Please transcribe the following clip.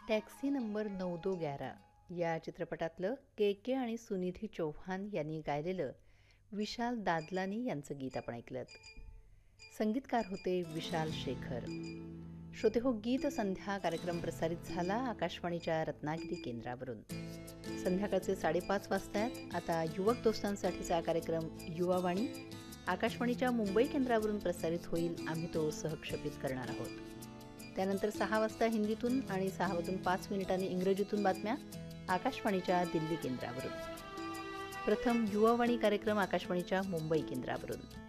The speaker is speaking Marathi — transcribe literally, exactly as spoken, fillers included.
टॅक्सी नंबर नऊ दो ग्यारा या चित्रपटातलं के के आणि सुनिधी चौहान यांनी गायलेलं विशाल दादलानी यांचं गीत आपण ऐकलं. संगीतकार होते विशाल शेखर. श्रोते हो, गीत संध्या कार्यक्रम प्रसारित झाला आकाशवाणीच्या रत्नागिरी केंद्रावरून. संध्याकाळचे साडेपाच वाजता आहेत. आता युवक दोस्तांसाठीचा कार्यक्रम युवावाणी आकाशवाणीच्या मुंबई केंद्रावरून प्रसारित होईल. आम्ही तो सहक्षेपित करणार आहोत. त्यानंतर सहा वाजता हिंदीतून आणि सहा वाजून पाच मिनिटांनी इंग्रजीतून बातम्या आकाशवाणीच्या दिल्ली केंद्रावरून. प्रथम युवावाणी कार्यक्रम आकाशवाणीच्या मुंबई केंद्रावरून.